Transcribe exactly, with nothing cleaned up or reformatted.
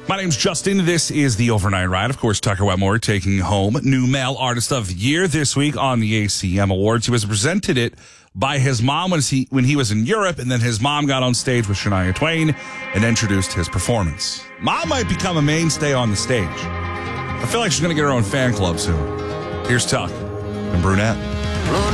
My name's Justin. This is the Overnight Ride. Of course, Tucker Wetmore taking home New Male Artist of the Year this week on the A C M Awards. He was presented it by his mom when he, when he was in Europe, and then his mom got on stage with Shania Twain and introduced his performance. Mom might become a mainstay on the stage. I feel like she's going to get her own fan club soon. Here's Tuck and Brunette.